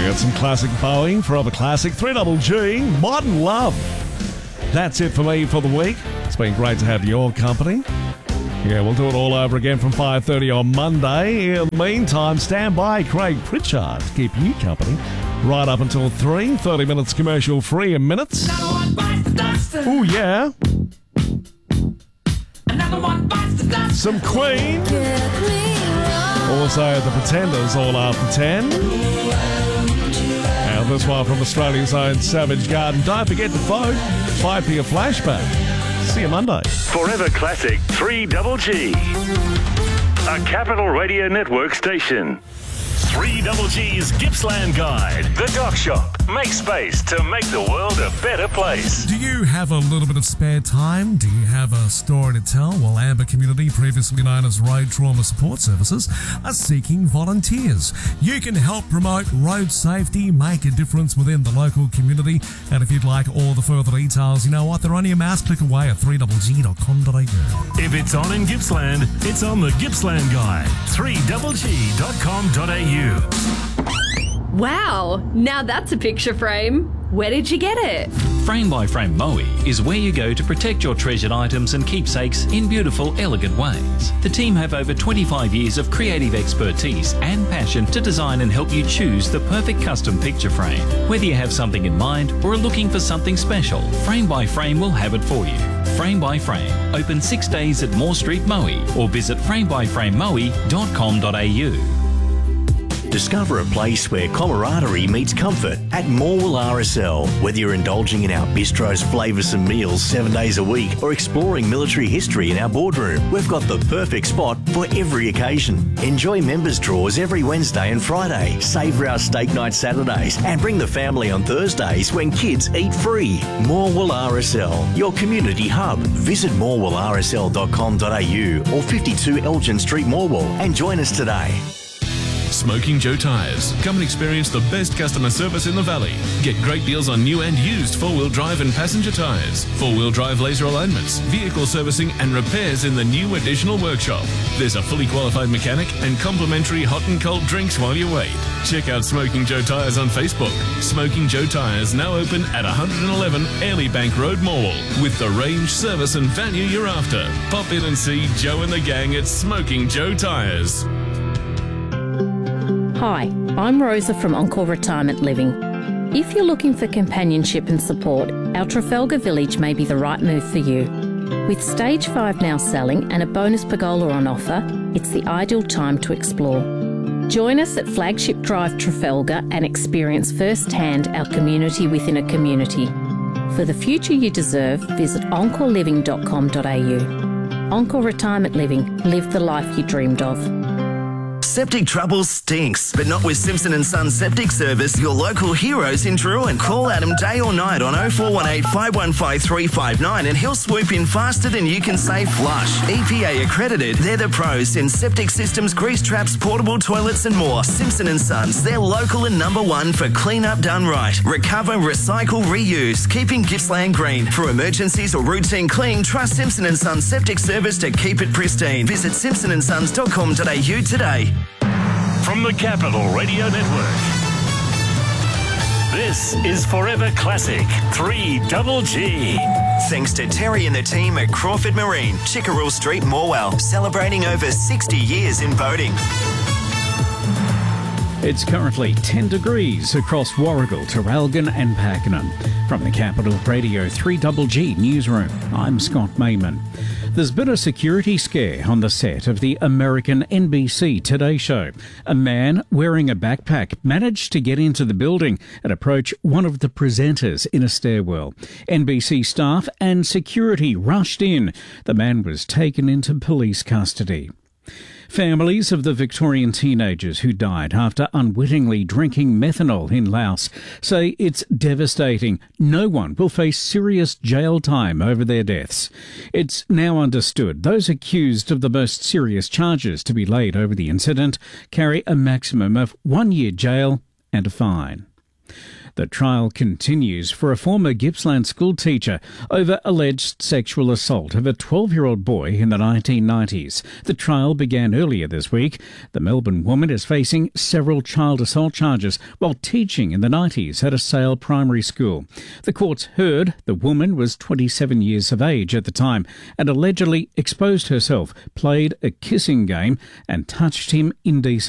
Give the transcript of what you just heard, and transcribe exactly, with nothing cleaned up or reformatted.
We got some classic Boeing for other classic. three Double G, Modern Love. That's it for me for the week. It's been great to have your company. Yeah, we'll do it all over again from five thirty on Monday. In the meantime, stand by Craig Pritchard to keep you company right up until three. thirty minutes commercial free in minutes. Oh, yeah. Some Queen. Also, The Pretenders all after ten. And this one from Australia's own Savage Garden. Don't forget to vote. five p a flashback. See you Monday. Forever Classic three Double G. A Capital Radio Network station. three Double G's Gippsland Guide. The Dock Shop. Make space to make the world a better place. Do you have a little bit of spare time? Do you have a story to tell? Well, Amber Community, previously known as Road Trauma Support Services, are seeking volunteers. You can help promote road safety, make a difference within the local community. And if you'd like all the further details, you know what? They're only a mouse click away at three double g dot com dot a u. If it's on in Gippsland, it's on the Gippsland Guide. three double g dot com dot a u. Wow, now that's a picture frame. Where did you get it? Frame by Frame Moe is where you go to protect your treasured items and keepsakes in beautiful, elegant ways. The team have over twenty-five years of creative expertise and passion to design and help you choose the perfect custom picture frame. Whether you have something in mind or are looking for something special, Frame by Frame will have it for you. Frame by Frame, open six days at Moore Street, Moe, or visit frame by frame moe dot com dot a u. Discover a place where camaraderie meets comfort at Morwell R S L. Whether you're indulging in our bistro's flavoursome meals seven days a week or exploring military history in our boardroom, we've got the perfect spot for every occasion. Enjoy members' draws every Wednesday and Friday, savour our steak night Saturdays, and bring the family on Thursdays when kids eat free. Morwell R S L, your community hub. Visit morwell r s l dot com dot a u or fifty-two Elgin Street, Morwell, and join us today. Smoking Joe Tyres. Come and experience the best customer service in the valley. Get great deals on new and used four-wheel drive and passenger tyres, four-wheel drive laser alignments, vehicle servicing and repairs in the new additional workshop. There's a fully qualified mechanic and complimentary hot and cold drinks while you wait. Check out Smoking Joe Tyres on Facebook. Smoking Joe Tyres now open at one eleven Airlie Bank Road, Morwell, with the range, service and value you're after. Pop in and see Joe and the gang at Smoking Joe Tyres. Hi, I'm Rosa from Encore Retirement Living. If you're looking for companionship and support, our Trafalgar Village may be the right move for you. With Stage five now selling and a bonus pergola on offer, it's the ideal time to explore. Join us at Flagship Drive Trafalgar and experience firsthand our community within a community. For the future you deserve, visit encore living dot com dot a u. Encore Retirement Living. Live the life you dreamed of. Septic trouble stinks, but not with Simpson and Sons Septic Service, your local heroes in Drouin. Call Adam day or night on oh four one eight, five one five, three five nine and he'll swoop in faster than you can say flush. E P A accredited, they're the pros in septic systems, grease traps, portable toilets and more. Simpson and Sons, they're local and number one for clean up done right. Recover, recycle, reuse, keeping Gippsland green. For emergencies or routine clean, trust Simpson and Sons Septic Service to keep it pristine. Visit simpson and sons dot com dot a u today. From the Capital Radio Network, this is Forever Classic three Double G. Thanks to Terry and the team at Crawford Marine, Chickerell Street, Morwell, celebrating over sixty years in boating. It's currently ten degrees across Warragul, Traralgon and Pakenham. From the Capital Radio three Double G newsroom, I'm Scott Mayman. There's been a security scare on the set of the American N B C Today Show. A man wearing a backpack managed to get into the building and approach one of the presenters in a stairwell. N B C staff and security rushed in. The man was taken into police custody. Families of the Victorian teenagers who died after unwittingly drinking methanol in Laos say it's devastating. No one will face serious jail time over their deaths. It's now understood those accused of the most serious charges to be laid over the incident carry a maximum of one year jail and a fine. The trial continues for a former Gippsland school teacher over alleged sexual assault of a twelve-year-old boy in the nineteen nineties. The trial began earlier this week. The Melbourne woman is facing several child assault charges while teaching in the nineties at a Sale primary school. The courts heard the woman was twenty-seven years of age at the time and allegedly exposed herself, played a kissing game and touched him indecently.